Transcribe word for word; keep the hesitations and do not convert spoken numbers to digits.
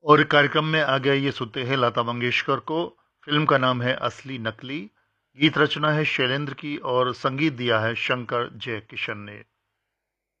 और कार्यक्रम में आगे आइए सुनते हैं लता मंगेशकर को। फ़िल्म का नाम है असली नकली। गीत रचना है शैलेंद्र की और संगीत दिया है शंकर जयकिशन ने।